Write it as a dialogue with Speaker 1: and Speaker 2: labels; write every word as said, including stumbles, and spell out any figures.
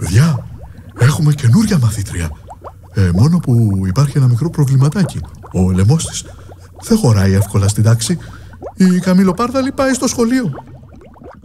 Speaker 1: Παιδιά, έχουμε καινούρια μαθήτρια. Ε, μόνο που υπάρχει ένα μικρό προβληματάκι. Ο λαιμός της δεν χωράει εύκολα στην τάξη. Η Καμιλοπάρδαλη πάει στο σχολείο.